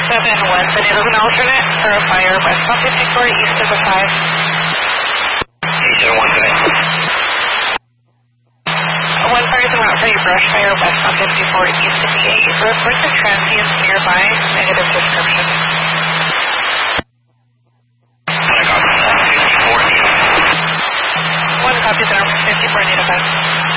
7-1, but it is an alternate for a fire westbound 54 east of the 5. 7-1, good. One fire is en route for a brush fire westbound 54 east of the 8. Reports of transients nearby, negative description. One copy, 54 east. One copy, 54 need a